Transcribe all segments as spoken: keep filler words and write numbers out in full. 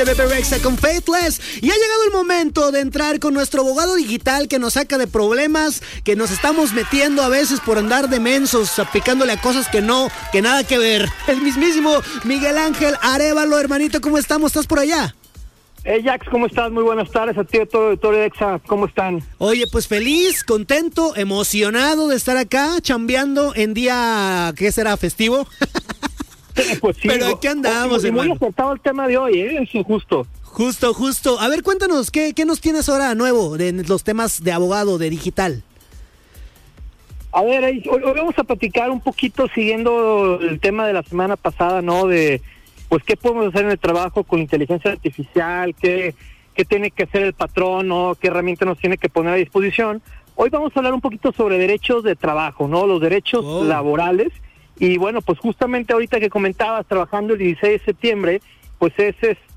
Bebe Rexha con Faithless, y ha llegado el momento de entrar con nuestro abogado digital que nos saca de problemas, que nos estamos metiendo a veces por andar de mensos, picándole a cosas que no, que nada que ver. El mismísimo Miguel Ángel Arévalo, hermanito, ¿cómo estamos? ¿Estás por allá? Hey Jax, ¿cómo estás? Muy buenas tardes a ti, a todo el auditorio de Exa, ¿cómo están? Oye, pues feliz, contento, emocionado de estar acá, chambeando en día, ¿qué será? ¿Festivo? Pues sí, pero aquí andamos, y hermano. muy acertado el tema de hoy, ¿eh? Eso justo. Justo, justo. A ver, cuéntanos, ¿qué, qué nos tienes ahora nuevo de los temas de abogado, de digital? A ver, hoy, hoy vamos a platicar un poquito siguiendo el tema de la semana pasada, ¿no? De, pues, ¿qué podemos hacer en el trabajo con inteligencia artificial? ¿Qué, qué tiene que hacer el patrón, ¿no? ¿Qué herramienta nos tiene que poner a disposición? Hoy vamos a hablar un poquito sobre derechos de trabajo, ¿no? Los derechos oh. laborales. Y bueno, pues justamente ahorita que comentabas, trabajando el dieciséis de septiembre, pues es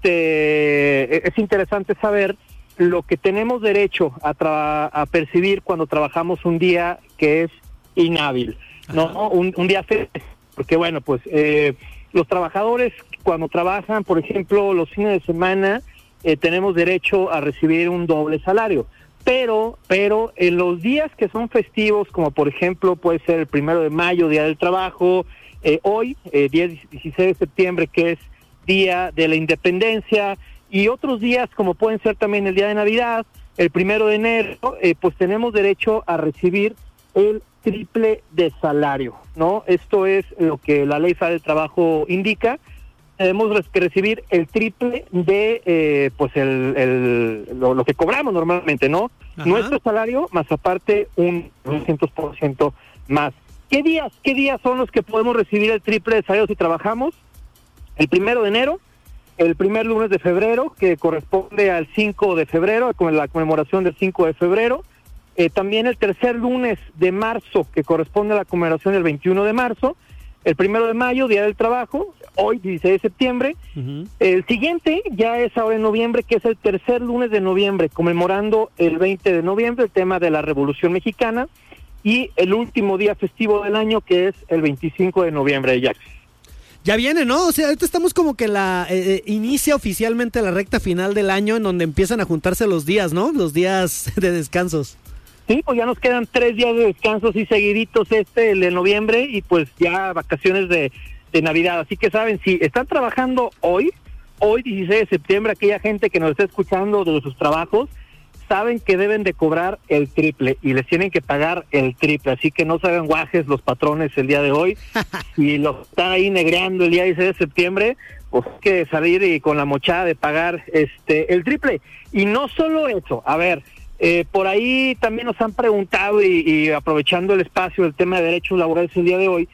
este es interesante saber lo que tenemos derecho a, tra- a percibir cuando trabajamos un día que es inhábil, ¿no? Un, un día feliz, porque bueno, pues eh, los trabajadores cuando trabajan, por ejemplo, los fines de semana, eh, tenemos derecho a recibir un doble salario. Pero, pero en los días que son festivos, como por ejemplo puede ser el primero de mayo, Día del Trabajo, eh, hoy, eh, dieciséis de septiembre, que es Día de la Independencia, y otros días como pueden ser también el Día de Navidad, el primero de enero, eh, pues tenemos derecho a recibir el triple de salario, ¿no? Esto es lo que la Ley Federal del Trabajo indica. Tenemos que recibir el triple de eh, pues el, el lo, lo que cobramos normalmente, ¿no? Ajá. Nuestro salario más aparte un doscientos por ciento más. ¿Qué días qué días son los que podemos recibir el triple de salario si trabajamos? El primero de enero, el primer lunes de febrero, que corresponde al cinco de febrero, con la conmemoración del cinco de febrero, eh, también el tercer lunes de marzo, que corresponde a la conmemoración del veintiuno de marzo, el primero de mayo, Día del Trabajo, hoy dieciséis de septiembre. Uh-huh. El siguiente ya es ahora en noviembre, que es el tercer lunes de noviembre, conmemorando el veinte de noviembre, el tema de la Revolución Mexicana, y el último día festivo del año, que es el veinticinco de noviembre, Jack. Ya viene, ¿no? O sea, ahorita estamos como que la eh, inicia oficialmente la recta final del año, en donde empiezan a juntarse los días, ¿no? Los días de descansos. Sí, pues ya nos quedan tres días de descanso así seguiditos, este, el de noviembre, y pues ya vacaciones de, de Navidad. Así que saben, si están trabajando hoy, hoy dieciséis de septiembre, aquella gente que nos está escuchando de sus trabajos, saben que deben de cobrar el triple y les tienen que pagar el triple. Así que no se hagan guajes los patrones el día de hoy. Y los están ahí negreando el día dieciséis de septiembre, pues hay que salir y con la mochada de pagar este el triple. Y no solo eso, a ver... Eh, por ahí también nos han preguntado y, y aprovechando el espacio del tema de derechos laborales el día de hoy,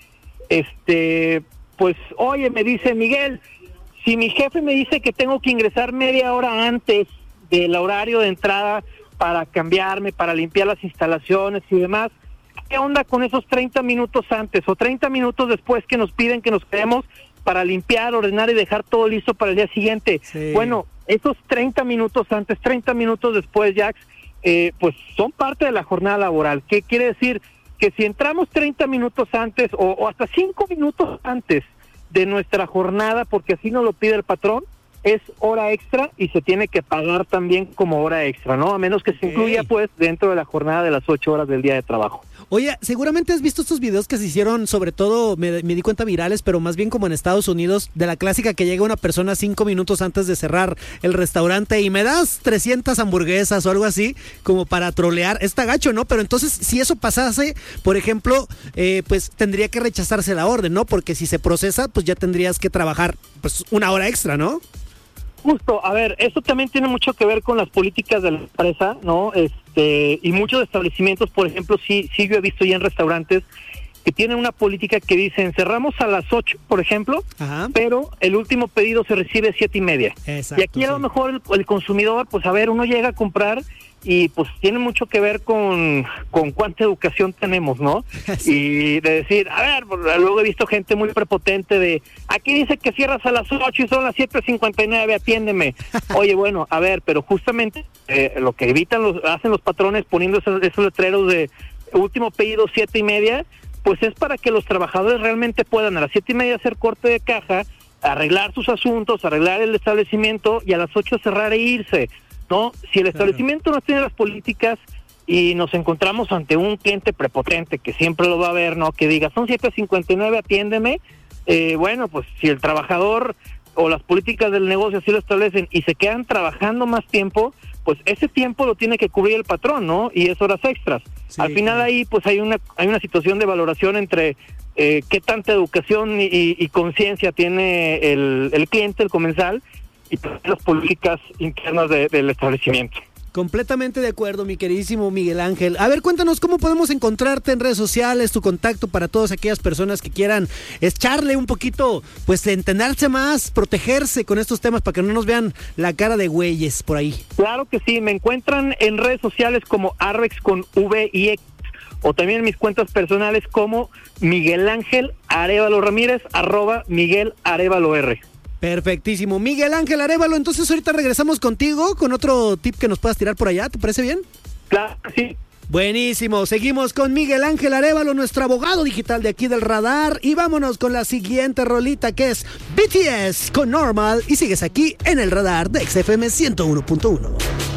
este, pues, oye, me dice Miguel, si mi jefe me dice que tengo que ingresar media hora antes del horario de entrada para cambiarme, para limpiar las instalaciones y demás, ¿qué onda con esos treinta minutos antes o treinta minutos después que nos piden que nos quedemos para limpiar, ordenar y dejar todo listo para el día siguiente? Sí. Bueno, esos treinta minutos antes, treinta minutos después, Jax, Eh, pues son parte de la jornada laboral. ¿Qué quiere decir? Que si entramos treinta minutos antes o, o hasta cinco minutos antes de nuestra jornada, porque así nos lo pide el patrón, es hora extra y se tiene que pagar también como hora extra, ¿no? A menos que se okay. incluya pues dentro de la jornada de las ocho horas del día de trabajo. Oye, seguramente has visto estos videos que se hicieron, sobre todo, me, me di cuenta virales, pero más bien como en Estados Unidos, de la clásica que llega una persona cinco minutos antes de cerrar el restaurante y me das trescientas hamburguesas o algo así, como para trolear. Está gacho, ¿no? Pero entonces, si eso pasase, por ejemplo, eh, pues tendría que rechazarse la orden, ¿no? Porque si se procesa, pues ya tendrías que trabajar pues una hora extra, ¿no? Justo, a ver, esto también tiene mucho que ver con las políticas de la empresa, ¿no? Este, y muchos establecimientos, por ejemplo, sí, sí yo he visto ya en restaurantes que tienen una política que dicen cerramos a las ocho, por ejemplo, Ajá. pero el último pedido se recibe a siete y media. Exacto, y aquí a sí. lo mejor el, el consumidor, pues a ver, uno llega a comprar y pues tiene mucho que ver con, con cuánta educación tenemos, ¿no? Sí. Y de decir, a ver, luego he visto gente muy prepotente de, aquí dice que cierras a las ocho y son las siete cincuenta y nueve, atiéndeme. Oye, bueno, a ver, pero justamente eh, lo que evitan, los hacen los patrones poniendo esos, esos letreros de último pedido siete y media, pues es para que los trabajadores realmente puedan a las siete y media hacer corte de caja arreglar sus asuntos, arreglar el establecimiento y a las ocho cerrar e irse, ¿no? Si el establecimiento no tiene las políticas y nos encontramos ante un cliente prepotente que siempre lo va a ver, ¿no? Que diga, son siete cincuenta y nueve, atiéndeme, eh, bueno, pues si el trabajador o las políticas del negocio así lo establecen y se quedan trabajando más tiempo, pues ese tiempo lo tiene que cubrir el patrón, ¿no? Y es horas extras. Sí, Al final claro. ahí pues hay una hay una situación de valoración entre eh, qué tanta educación y, y, y conciencia tiene el, el cliente, el comensal, y pues, las políticas internas de, del establecimiento. Completamente de acuerdo, mi queridísimo Miguel Ángel. A ver, cuéntanos cómo podemos encontrarte en redes sociales, tu contacto para todas aquellas personas que quieran echarle un poquito, pues entenderse más, protegerse con estos temas para que no nos vean la cara de güeyes por ahí. Claro que sí, me encuentran en redes sociales como Arbex con V y X, o también en mis cuentas personales como Miguel Ángel Arévalo Ramírez, arroba Miguel Arévalo R. Perfectísimo, Miguel Ángel Arévalo. Entonces ahorita regresamos contigo con otro tip que nos puedas tirar por allá, ¿te parece bien? Claro, sí. Buenísimo, seguimos con Miguel Ángel Arévalo, nuestro abogado digital de aquí del Radar, y vámonos con la siguiente rolita que es B T S con Normal, y sigues aquí en el Radar de X F M ciento uno punto uno.